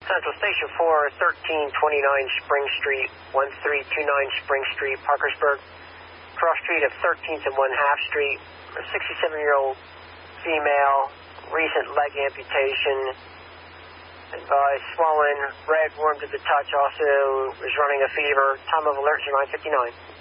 Central Station 4, 1329 Spring Street, 1329 Spring Street, Parkersburg. Cross street of 13th and 1/2 Street. A 67-year-old female, recent leg amputation. Advised swollen, red, warm to the touch, also is running a fever. Time of alert 9:59.